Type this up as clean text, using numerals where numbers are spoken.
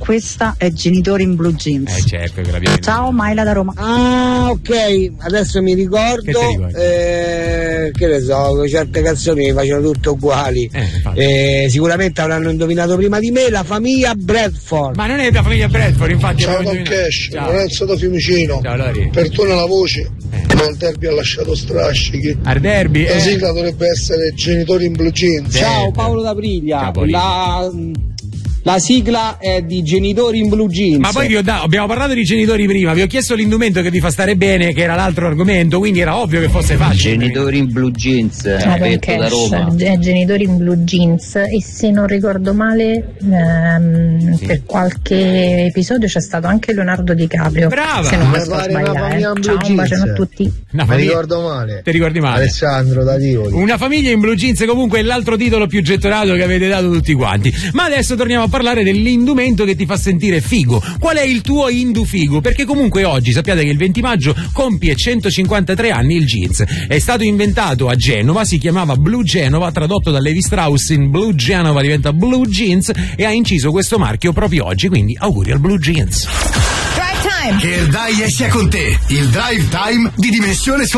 questa è Genitori in Blue Jeans. Certo che l'abbiamo. Ciao, Maila da Roma. Ah, ok, adesso mi ricordo. Che ti ricordi? Che ne so, certe canzoni mi facevano tutte uguali. Sicuramente avranno indovinato prima di me la famiglia Bradford. Ma non è la famiglia Bradford, infatti. Ciao Don Cash, Lorenzo da Fiumicino. Ciao Lori. Perdona la voce, ma il derby ha lasciato strascichi. Al derby, la sigla dovrebbe essere Genitori in Blue Jeans. Ciao Paolo da Priglia. Ciao, La sigla è di Genitori in Blue Jeans. Ma poi abbiamo parlato di genitori prima, vi ho chiesto l'indumento che vi fa stare bene, che era l'altro argomento, quindi era ovvio che fosse facile. Genitori in Blue Jeans, detto da Roma. Genitori in Blue Jeans, e se non ricordo male per qualche episodio c'è stato anche Leonardo DiCaprio. Brava! Se non posso sbagliare. Ciao, un bacione a tutti. Mi ricordo male. Ti ricordi male? Alessandro da Tivoli. Una famiglia in Blue Jeans comunque è l'altro titolo più getterato che avete dato tutti quanti. Ma adesso torniamo a parlare dell'indumento che ti fa sentire figo. Qual è il tuo indufigo? Perché comunque oggi sappiate che il 20 maggio compie 153 anni il jeans. È stato inventato a Genova, si chiamava Blue Genova, tradotto da Levi Strauss in Blue Genova diventa Blue Jeans, e ha inciso questo marchio proprio oggi, quindi auguri al Blue Jeans. Drive Time! Che il Dai esce con te, il Drive Time di Dimensione